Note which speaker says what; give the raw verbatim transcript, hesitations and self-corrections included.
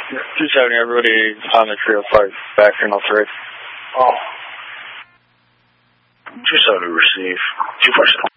Speaker 1: two seventy, everybody on the trio flight back in all three.
Speaker 2: Oh. two seventy, receive. two four seven.